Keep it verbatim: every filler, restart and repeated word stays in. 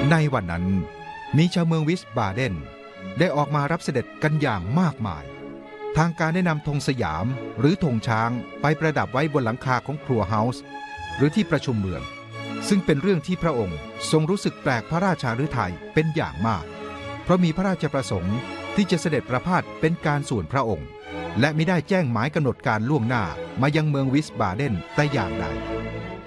ในวันนั้นมีชาวเมืองวิสบาเดนได้ออกมารับเสด็จกันอย่างมากมายทางการได้นำธงสยามหรือธงช้างไปประดับไว้บนหลังคาของครัวเฮาส์หรือที่ประชุมเมืองซึ่งเป็นเรื่องที่พระองค์ทรงรู้สึกแปลกพระราชาฤทัยเป็นอย่างมากเพราะมีพระราชประสงค์ที่จะเสด็จประพาสเป็นการส่วนพระองค์และมิได้แจ้งหมายกำหนดการล่วงหน้ามายังเมืองวิสบาเดนแต่อย่างใด